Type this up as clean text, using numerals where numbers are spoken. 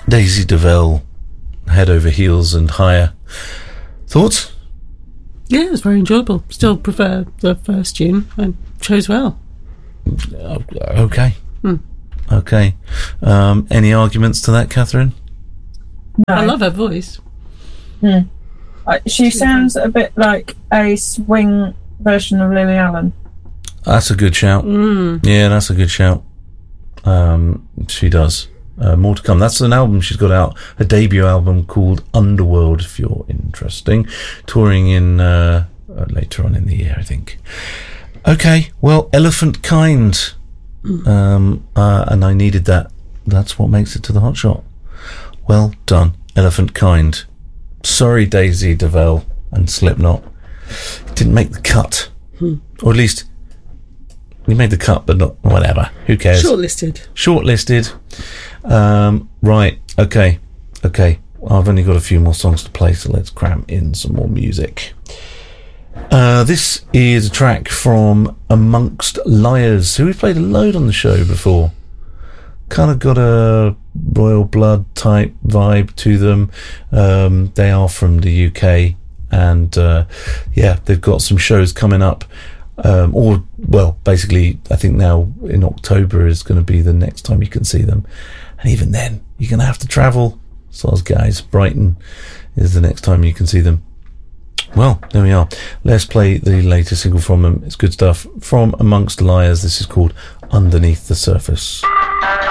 Daisy DeVille, head over heels and higher. Thoughts? Yeah, it was very enjoyable. Still prefer the first tune. I chose well. Okay. Okay. Any arguments to that, Catherine? No. I love her voice. She sounds a bit like a swing version of Lily Allen. That's a good shout. Yeah, that's a good shout. She does. More to come. That's an album she's got out, a debut album called Underworld, if you're interesting. Touring in later on in the year, I think. Okay, well, Elephant Kind. And I needed that. That's what makes it to the Hot Shot. Well done, Elephant Kind. Sorry, Daisy DeVille and Slipknot. Didn't make the cut. Or at least, we made the cut, but not whatever. Who cares? Shortlisted. Right. Okay. I've only got a few more songs to play, so let's cram in some more music. This is a track from Amongst Liars, who we've played a load on the show before. Kind of got a Royal Blood type vibe to them. They are from the UK, and they've got some shows coming up. Basically, I think now in October is going to be the next time you can see them. And even then, you're going to have to travel. So, guys, Brighton is the next time you can see them. Well, there we are. Let's play the latest single from them. It's good stuff. From Amongst Liars, this is called Underneath the Surface.